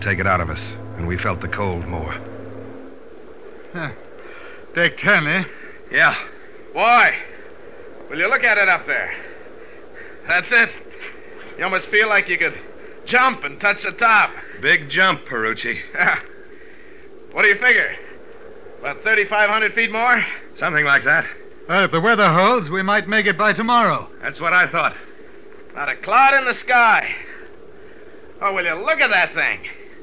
take it out of us, and we felt the cold more. Huh. Take 10, eh? Yeah. Boy, will you look at it up there? That's it. You almost feel like you could jump and touch the top. Big jump, Perucci. What do you figure? About 3,500 feet more? Something like that. Well, if the weather holds, we might make it by tomorrow. That's what I thought. Not a cloud in the sky. Oh, will you look at that thing?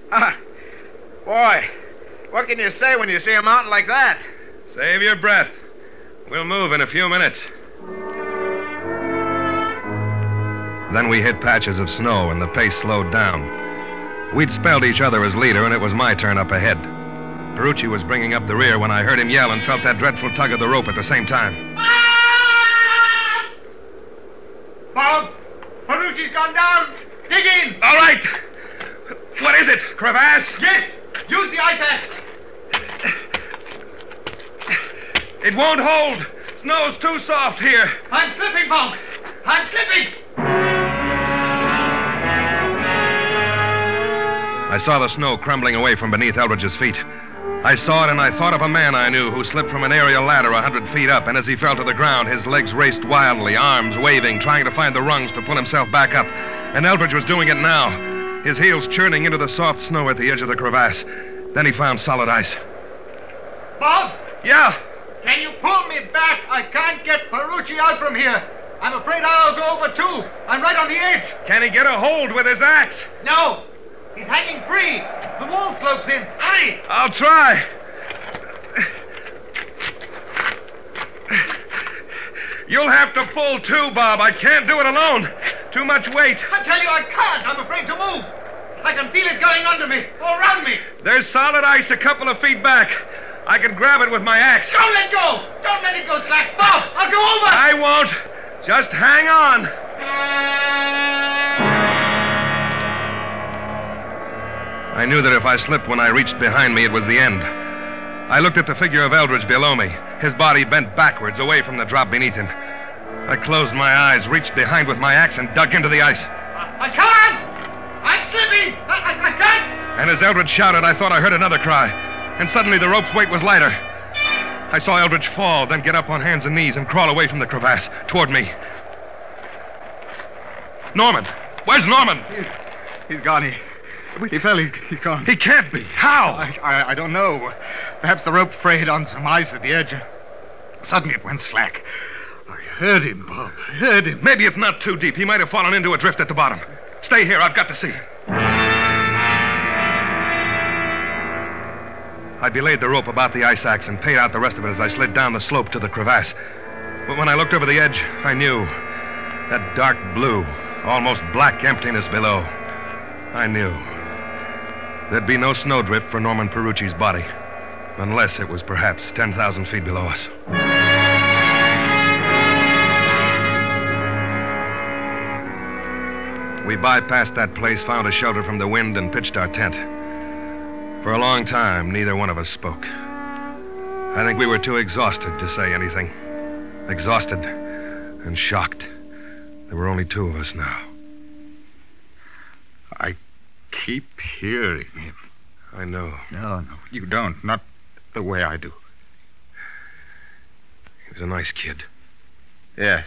Boy, what can you say when you see a mountain like that? Save your breath. We'll move in a few minutes. Then we hit patches of snow, and the pace slowed down. We'd spelled each other as leader, and it was my turn up ahead. Perucci was bringing up the rear when I heard him yell and felt that dreadful tug of the rope at the same time. Bob! Perucci's gone down! Dig in! All right! What is it? Crevasse? Yes! Use the ice axe! It won't hold. Snow's too soft here. I'm slipping, Bob! I'm slipping! I saw the snow crumbling away from beneath Eldridge's feet. I saw it, and I thought of a man I knew who slipped from an aerial ladder 100 feet up, and as he fell to the ground, his legs raced wildly, arms waving, trying to find the rungs to pull himself back up. And Eldridge was doing it now, his heels churning into the soft snow at the edge of the crevasse. Then he found solid ice. Bob! Yeah? Can you pull me back? I can't get Perucci out from here. I'm afraid I'll go over, too. I'm right on the edge. Can he get a hold with his axe? No. He's hanging free. The wall slopes in. Hurry! I'll try. You'll have to pull, too, Bob. I can't do it alone. Too much weight. I tell you I can't. I'm afraid to move. I can feel it going under me, all around me. There's solid ice a couple of feet back. I can grab it with my axe. Don't let go. Don't let it go slack. Bob, I'll go over. I won't. Just hang on. I knew that if I slipped when I reached behind me, it was the end. I looked at the figure of Eldridge below me, his body bent backwards away from the drop beneath him. I closed my eyes, reached behind with my axe, and dug into the ice. I can't! I'm slipping! I can't! And as Eldridge shouted, I thought I heard another cry. And suddenly the rope's weight was lighter. I saw Eldridge fall, then get up on hands and knees and crawl away from the crevasse, toward me. Norman! Where's Norman? He's gone. He fell. He's gone. He can't be. How? I don't know. Perhaps the rope frayed on some ice at the edge. Suddenly it went slack. I heard him, Bob. I heard him. Maybe it's not too deep. He might have fallen into a drift at the bottom. Stay here. I've got to see. I belayed the rope about the ice axe and paid out the rest of it as I slid down the slope to the crevasse. But when I looked over the edge, I knew. That dark blue, almost black emptiness below. I knew. There'd be no snowdrift for Norman Perucci's body, unless it was perhaps 10,000 feet below us. We bypassed that place, found a shelter from the wind, and pitched our tent. For a long time, neither one of us spoke. I think we were too exhausted to say anything. Exhausted and shocked. There were only two of us now. I keep hearing him. I know. No, you don't. Not the way I do. He was a nice kid. Yes.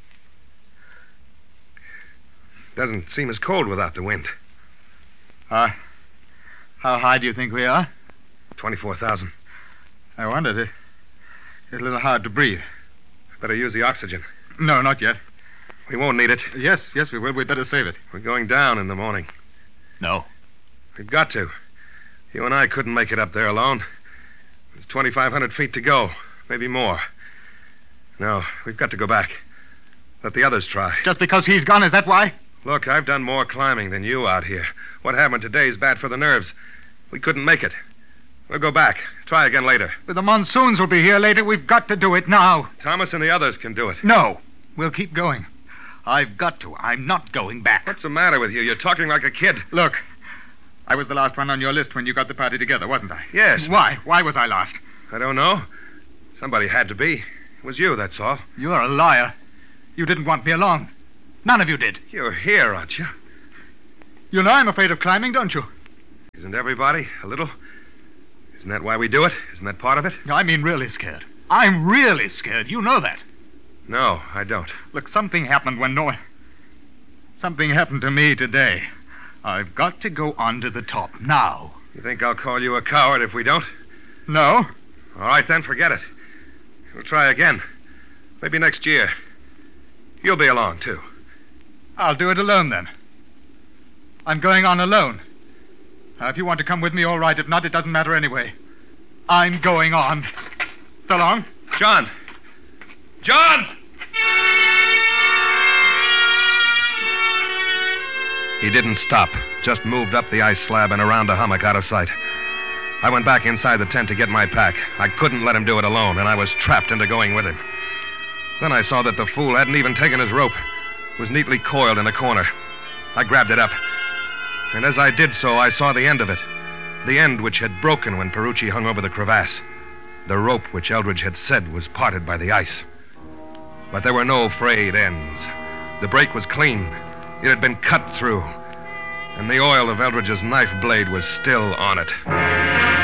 Doesn't seem as cold without the wind. How high do you think we are? 24,000. I wondered. It's a little hard to breathe. Better use the oxygen. No, not yet. We won't need it. Yes, we will. We'd better save it. We're going down in the morning. No. We've got to. You and I couldn't make it up there alone. There's 2,500 feet to go. Maybe more. No, we've got to go back. Let the others try. Just because he's gone, is that why? Look, I've done more climbing than you out here. What happened today is bad for the nerves. We couldn't make it. We'll go back. Try again later. But the monsoons will be here later. We've got to do it now. Thomas and the others can do it. No. We'll keep going. I've got to. I'm not going back. What's the matter with you? You're talking like a kid. Look, I was the last one on your list when you got the party together, wasn't I? Yes. Why? Why was I last? I don't know. Somebody had to be. It was you, that's all. You're a liar. You didn't want me along. None of you did. You're here, aren't you? You know I'm afraid of climbing, don't you? Isn't everybody a little? Isn't that why we do it? Isn't that part of it? I mean, really scared. I'm really scared. You know that. No, I don't. Look, something happened when no one... Something happened to me today. I've got to go on to the top now. You think I'll call you a coward if we don't? No? All right, then, forget it. We'll try again. Maybe next year. You'll be along, too. I'll do it alone, then. I'm going on alone. If you want to come with me, all right. If not, it doesn't matter anyway. I'm going on. So long. John! John! He didn't stop, just moved up the ice slab and around a hummock out of sight. I went back inside the tent to get my pack. I couldn't let him do it alone, and I was trapped into going with him. Then I saw that the fool hadn't even taken his rope. It was neatly coiled in a corner. I grabbed it up. And as I did so, I saw the end of it. The end which had broken when Perucci hung over the crevasse. The rope which Eldridge had said was parted by the ice. But there were no frayed ends. The break was clean. It had been cut through. And the oil of Eldridge's knife blade was still on it.